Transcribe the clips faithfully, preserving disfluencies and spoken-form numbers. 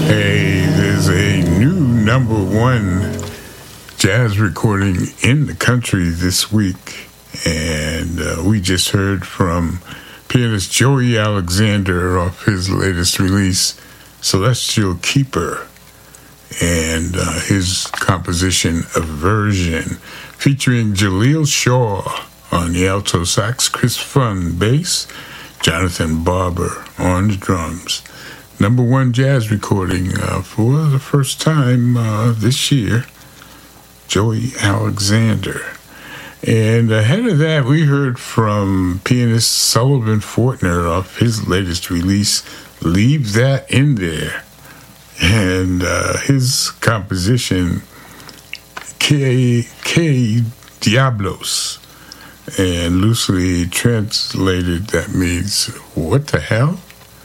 Hey, there's a new number one jazz recording in the country this week, and uh, we just heard from pianist Joey Alexander off his latest release, Celestial Keeper, and uh, his composition Aversion, featuring Jaleel Shaw on the alto sax, Chris Funn bass, Jonathan Barber on the drums. Number one jazz recording uh, for the first time uh, this year, Joey Alexander. And ahead of that, we heard from pianist Sullivan Fortner off his latest release, Leave That In There, and uh, his composition, Que, Que Diablos, and loosely translated, that means, what the hell?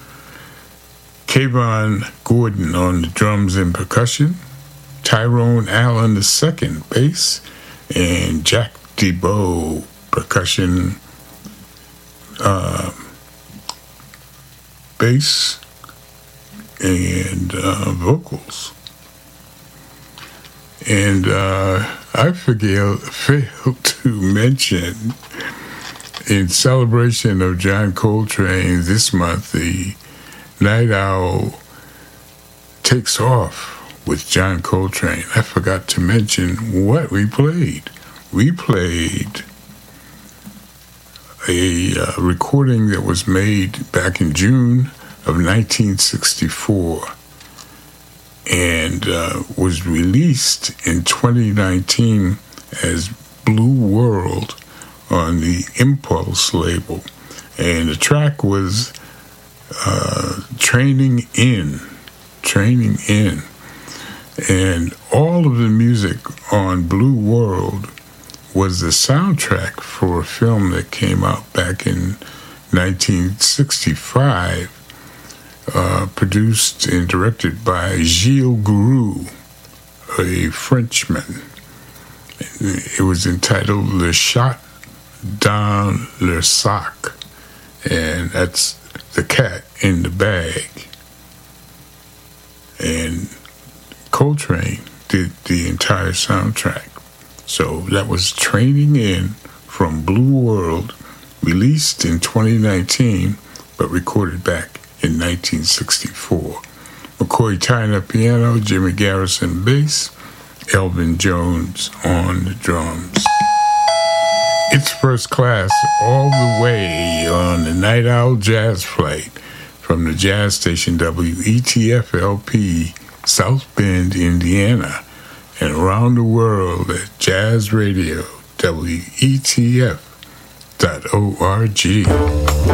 Kayvon Gordon on the drums and percussion, Tyrone Allen the second bass, and Jack DeBow percussion, uh, bass, and uh, vocals. And uh, I failed, failed to mention, in celebration of John Coltrane this month, the Night Owl Takes Off with John Coltrane. I forgot to mention what we played. We played a uh, recording that was made back in June of nineteen sixty-four and uh, was released in twenty nineteen as Blue World on the Impulse label. And the track was Uh, training in, training in. And all of the music on Blue World was the soundtrack for a film that came out back in nineteen sixty-five, uh, produced and directed by Gilles Guru, a Frenchman. It was entitled Le Chat dans le Sac, and that's the cat in the bag. And Coltrane did the entire soundtrack. So that was Training In from Blue World, released in twenty nineteen, but recorded back in nineteen sixty-four. McCoy Tyner piano, Jimmy Garrison bass, Elvin Jones on the drums. It's First Class all the way on the Night Owl Jazz Flight from the jazz station W E T F L P, South Bend, Indiana, and around the world at Jazz Radio, W E T F dot org.